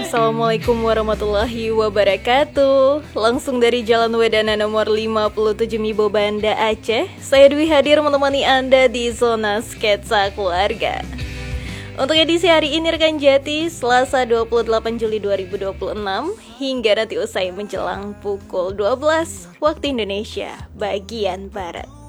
Assalamualaikum warahmatullahi wabarakatuh. Langsung dari Jalan Wedana nomor 57 Mibo Banda Aceh, saya Dwi hadir menemani Anda di Zona Sketsa Keluarga. Untuk edisi hari ini rekan Jati, Selasa 28 Juli 2026 hingga nanti usai menjelang pukul 12 waktu Indonesia bagian Barat.